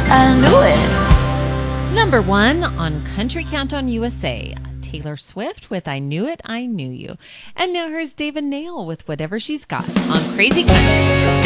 I knew it. Number 1 on Country Countdown USA, Taylor Swift with I Knew It, I Knew You. And now here's David Nail with Whatever She's Got on Crazy Country.